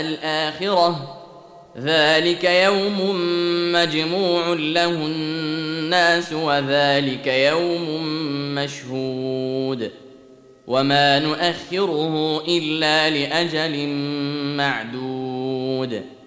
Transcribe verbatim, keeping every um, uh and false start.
الآخرة ذلك يوم مجموع له الناس وذلك يوم مشهود وما نؤخره إلا لأجل معدود